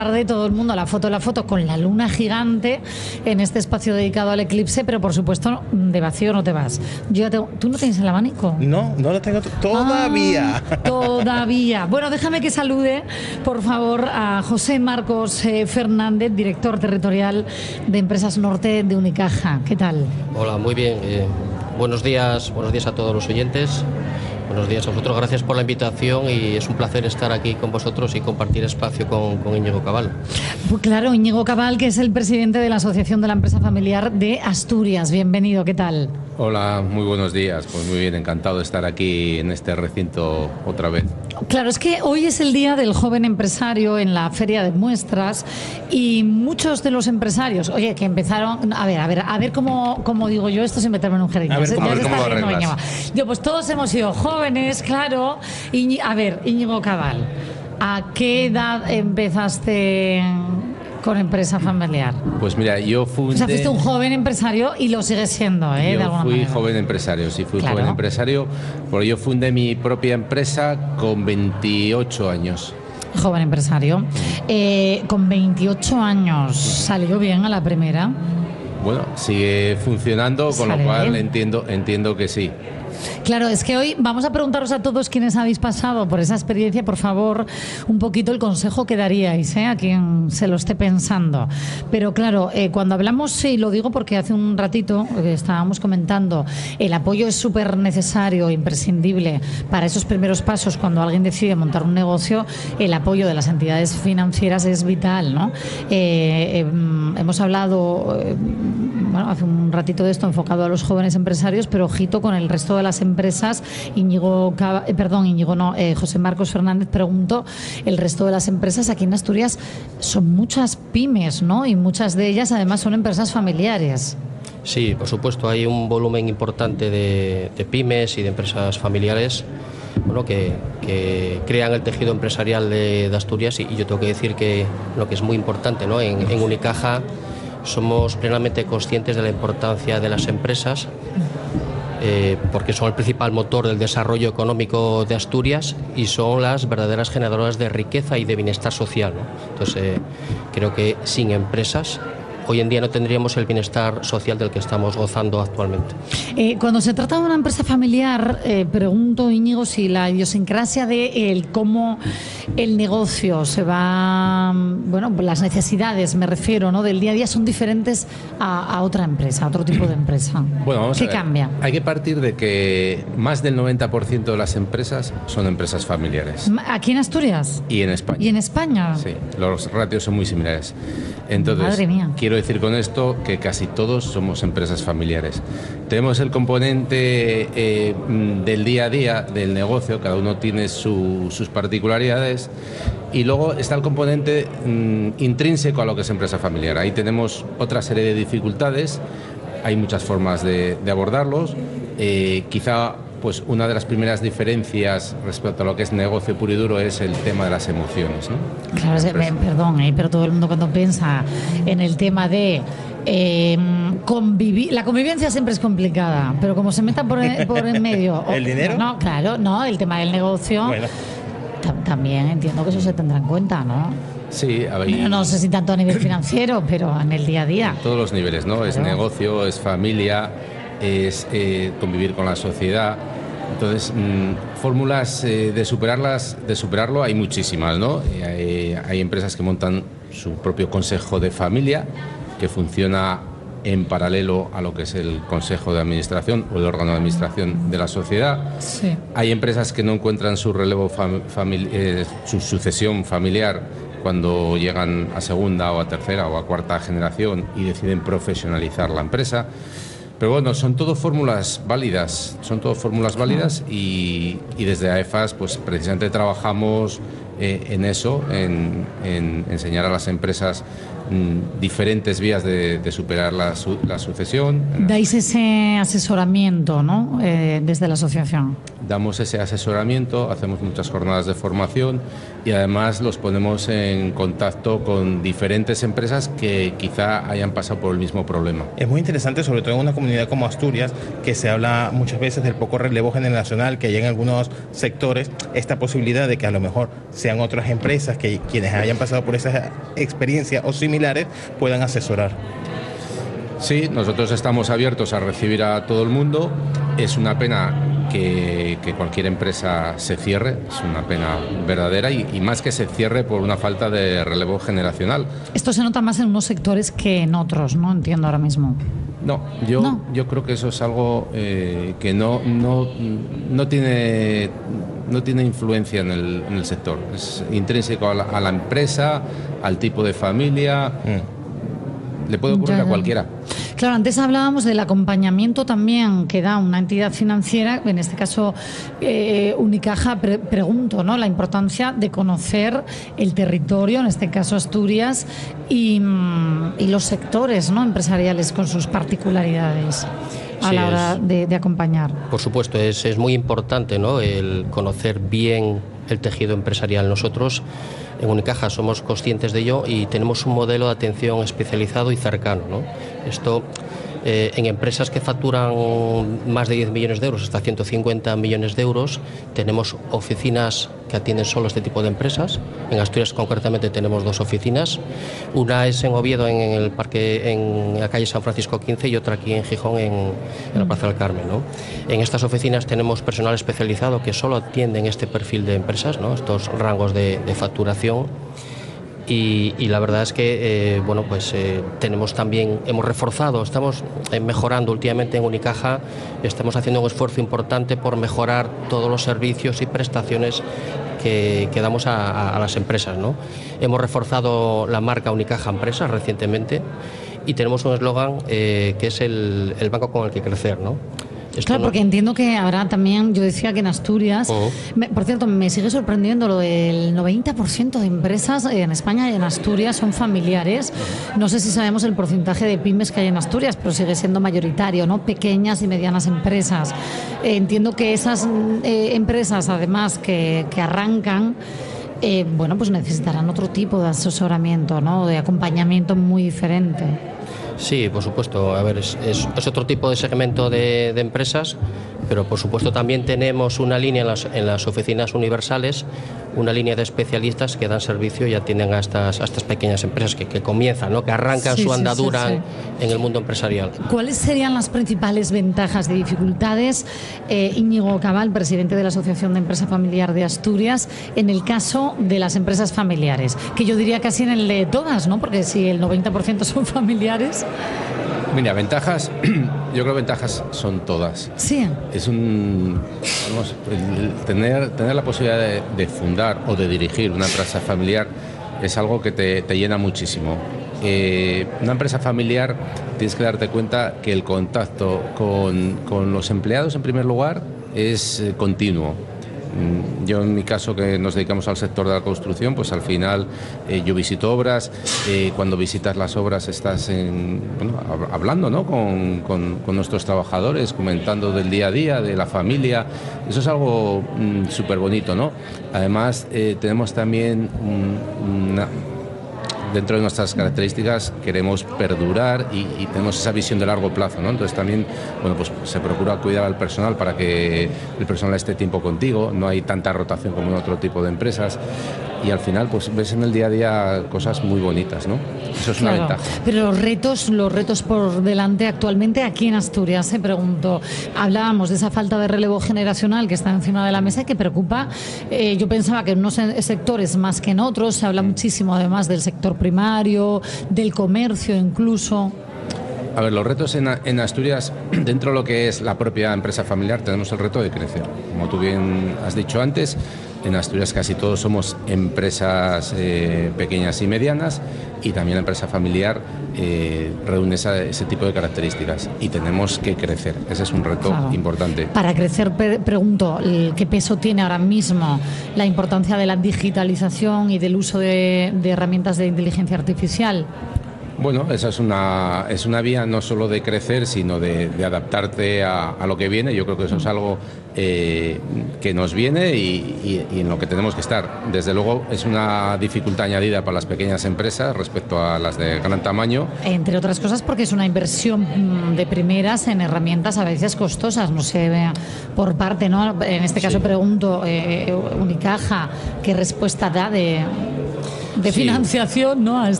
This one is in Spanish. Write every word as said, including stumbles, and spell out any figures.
tarde todo el mundo la foto, la foto con la luna gigante en este espacio dedicado al eclipse, pero por supuesto de vacío no te vas. Yo ya tengo, ¿tú no tienes el abanico? No, no lo tengo t- todavía. Ah, todavía. Bueno, déjame que salude, por favor, a José Marcos eh, Fernández, director territorial de Empresas Norte de Unicaja. ¿Qué tal? Hola, muy bien. Eh, buenos días, buenos días a todos los oyentes. Buenos días a vosotros, gracias por la invitación y es un placer estar aquí con vosotros y compartir espacio con, con Íñigo Cabal. Pues claro, Íñigo Cabal, que es el presidente de la Asociación de la Empresa Familiar de Asturias. Bienvenido, ¿qué tal? Hola, muy buenos días. Pues muy bien, encantado de estar aquí en este recinto otra vez. Claro, es que hoy es el día del joven empresario en la feria de muestras y muchos de los empresarios, oye, que empezaron, a ver, a ver, a ver cómo, cómo digo yo esto sin meterme en un jardín. A ver, a ver cómo lo arreglas. Yo, pues todos hemos sido jóvenes, claro. Iñi, a ver, Íñigo Cabal, ¿a qué edad empezaste con empresa familiar? Pues mira, yo fundé... O sea, fuiste un joven empresario y lo sigues siendo, ¿eh? Yo de alguna fui manera. joven empresario, sí, fui Claro. joven empresario, porque yo fundé mi propia empresa con veintiocho años. Joven empresario. Eh, con veintiocho años, ¿salió bien a la primera? Bueno, sigue funcionando, con Sale lo cual bien. entiendo, entiendo que sí. Claro, es que hoy vamos a preguntaros a todos quienes habéis pasado por esa experiencia, por favor, un poquito el consejo que daríais, ¿eh? A quien se lo esté pensando. Pero claro, eh, cuando hablamos, y lo digo porque hace un ratito eh, estábamos comentando, el apoyo es súper necesario, imprescindible para esos primeros pasos cuando alguien decide montar un negocio, el apoyo de las entidades financieras es vital, ¿no? Eh, eh, hemos hablado, eh, bueno, hace un ratito de esto enfocado a los jóvenes empresarios, pero ojito con el resto de las empresas. Íñigo, Cava- eh, perdón, Íñigo no, eh, José Marcos Fernández preguntó, el resto de las empresas aquí en Asturias son muchas pymes, ¿no? Y muchas de ellas además son empresas familiares. Sí, por supuesto, hay un volumen importante de, de pymes y de empresas familiares, bueno, que, que crean el tejido empresarial de, de Asturias y, y yo tengo que decir que lo que es muy importante, ¿no? En, en Unicaja somos plenamente conscientes de la importancia de las empresas, eh, porque son el principal motor del desarrollo económico de Asturias y son las verdaderas generadoras de riqueza y de bienestar social, ¿no? Entonces, eh, creo que sin empresas hoy en día no tendríamos el bienestar social del que estamos gozando actualmente. Eh, cuando se trata de una empresa familiar, eh, pregunto, Íñigo, si la idiosincrasia de el cómo el negocio se va, bueno, las necesidades, me refiero, ¿no? del día a día son diferentes a, a otra empresa, a otro tipo de empresa. Bueno, vamos ¿Qué a ver. cambia? Hay que partir de que más del noventa por ciento de las empresas son empresas familiares. ¿Aquí en Asturias? Y en España. ¿Y en España? Sí, los ratios son muy similares. Entonces, Madre mía. quiero decir con esto que casi todos somos empresas familiares. Tenemos el componente eh, mm, del día a día del negocio, cada uno tiene su- sus particularidades, y luego está el componente mm, intrínseco a lo que es empresa familiar. Ahí tenemos otra serie de dificultades, hay muchas formas de, de abordarlos. Eh, quizá pues una de las primeras diferencias respecto a lo que es negocio puro y duro es el tema de las emociones, ¿no? Claro, es que, Empresa. me- perdón, eh, pero todo el mundo cuando piensa en el tema de eh, convivir, la convivencia siempre es complicada, pero como se meta por, en- por en medio... ¿El dinero? No, claro, no, el tema del negocio, Bueno, tam- también entiendo que eso se tendrá en cuenta, ¿no? Sí, a ver, y- No sé si tanto a nivel financiero, pero en el día a día. todos los niveles, ¿no? Es Claro. negocio, es familia, es eh, convivir con la sociedad. Entonces, mm, fórmulas eh, de superarlas, de superarlo hay muchísimas, ¿no? Eh, hay, hay empresas que montan su propio consejo de familia, que funciona en paralelo a lo que es el consejo de administración o el órgano de administración de la sociedad. Sí. Hay empresas que no encuentran su relevo fam- famili- eh, su sucesión familiar cuando llegan a segunda o a tercera o a cuarta generación y deciden profesionalizar la empresa. Pero bueno, son todo fórmulas válidas, son todo fórmulas válidas y, y desde AEFAS pues precisamente trabajamos eh, en eso, en, en enseñar a las empresas mm, diferentes vías de, de superar la, su, la sucesión. Dais ese asesoramiento, ¿no? Eh, desde la asociación. Damos ese asesoramiento, hacemos muchas jornadas de formación y además los ponemos en contacto con diferentes empresas que quizá hayan pasado por el mismo problema. Es muy interesante, sobre todo en una comunidad como Asturias, que se habla muchas veces del poco relevo generacional que hay en algunos sectores, esta posibilidad de que a lo mejor sean otras empresas que quienes hayan pasado por esa experiencia o similares puedan asesorar. Sí, nosotros estamos abiertos a recibir a todo el mundo. Es una pena que, que cualquier empresa se cierre, es una pena verdadera y, y más que se cierre por una falta de relevo generacional. Esto se nota más en unos sectores que en otros, ¿no? Entiendo ahora mismo. No, yo, no. yo creo que eso es algo eh, que no, no, no, tiene, no tiene influencia en el, en el sector. Es intrínseco a la, a la empresa, al tipo de familia. Mm. Le puede ocurrir ya, ya. a cualquiera. Claro, antes hablábamos del acompañamiento también que da una entidad financiera, en este caso eh, Unicaja. Pre pregunto, ¿no? La importancia de conocer el territorio, en este caso Asturias, y, y los sectores, ¿no? empresariales con sus particularidades a sí, la hora es, de, de acompañar. Por supuesto, es, es muy importante, ¿no? El conocer bien el tejido empresarial. Nosotros en Unicaja somos conscientes de ello y tenemos un modelo de atención especializado y cercano, ¿no? Esto eh, en empresas que facturan más de diez millones de euros hasta ciento cincuenta millones de euros, tenemos oficinas que atienden solo este tipo de empresas. En Asturias concretamente tenemos dos oficinas. Una es en Oviedo, en el parque, en la calle San Francisco quince, y otra aquí en Gijón, en, en la Plaza del Carmen, ¿no? En estas oficinas tenemos personal especializado que solo atienden este perfil de empresas, ¿no? Estos rangos de, de facturación. Y, y la verdad es que eh, bueno, pues eh, tenemos también, hemos reforzado, estamos eh, mejorando últimamente en Unicaja, estamos haciendo un esfuerzo importante por mejorar todos los servicios y prestaciones que, que damos a, a, a las empresas, ¿no? Hemos reforzado la marca Unicaja Empresas recientemente y tenemos un eslogan eh, que es el, el banco con el que crecer, ¿no? Esto claro, no... porque entiendo que habrá también, yo decía que en Asturias, uh-huh. me, por cierto, me sigue sorprendiendo lo del noventa por ciento de empresas en España y en Asturias son familiares. No sé si sabemos el porcentaje de pymes que hay en Asturias, pero sigue siendo mayoritario, ¿no? Pequeñas y medianas empresas. Eh, entiendo que esas eh, empresas, además, que, que arrancan, eh, bueno, pues necesitarán otro tipo de asesoramiento, ¿no? De acompañamiento muy diferente. Sí, por supuesto. A ver, es, es, es otro tipo de segmento de, de empresas, pero por supuesto también tenemos una línea en las, en las oficinas universales, una línea de especialistas que dan servicio y atienden a estas, a estas pequeñas empresas que, que comienzan, ¿no? Que arrancan sí, su andadura sí, sí, sí. en el mundo empresarial. ¿Cuáles serían las principales ventajas y dificultades, eh, Íñigo Cabal, presidente de la Asociación de Empresa Familiar de Asturias, en el caso de las empresas familiares? Que yo diría casi en el de todas, ¿no? Porque si el noventa por ciento son familiares... Mira, ventajas, yo creo que ventajas son todas. Sí. Es un, vamos, el tener, tener la posibilidad de, de fundar o de dirigir una empresa familiar es algo que te, te llena muchísimo. Eh, una empresa familiar tienes que darte cuenta que el contacto con, con los empleados en primer lugar es eh, continuo. Yo en mi caso, que nos dedicamos al sector de la construcción, pues al final eh, yo visito obras, eh, cuando visitas las obras estás en, bueno, hablando, ¿no? con, con, con nuestros trabajadores, comentando del día a día, de la familia. Eso es algo mm, súper bonito, ¿no? Además eh, tenemos también mm, una... dentro de nuestras características queremos perdurar y, y tenemos esa visión de largo plazo, ¿no? Entonces también, bueno, pues se procura cuidar al personal para que el personal esté tiempo contigo, no hay tanta rotación como en otro tipo de empresas y al final pues ves en el día a día cosas muy bonitas, ¿no? Eso es claro, una ventaja. Pero los retos, los retos por delante actualmente aquí en Asturias, se pregunto, hablábamos de esa falta de relevo generacional que está encima de la mesa y que preocupa. Eh, yo pensaba que en unos sectores más que en otros, se habla muchísimo además del sector primario, del comercio incluso. A ver, los retos en, en Asturias, dentro de lo que es la propia empresa familiar, tenemos el reto de crecer. Como tú bien has dicho antes, en Asturias casi todos somos empresas eh, pequeñas y medianas, y también la empresa familiar eh, reúne esa, ese tipo de características, y tenemos que crecer. Ese es un reto Claro. importante. Para crecer, pre- pregunto, ¿qué peso tiene ahora mismo la importancia de la digitalización y del uso de, de herramientas de inteligencia artificial? Bueno, esa es una, es una vía no solo de crecer, sino de, de adaptarte a, a lo que viene. Yo creo que eso es algo eh, que nos viene y, y, y en lo que tenemos que estar. Desde luego es una dificultad añadida para las pequeñas empresas respecto a las de gran tamaño. Entre otras cosas porque es una inversión mm, de primeras en herramientas a veces costosas, no sé, vea, por parte, ¿no? En este caso Sí. pregunto, eh, Unicaja, ¿qué respuesta da de, de Sí. financiación, ¿no? a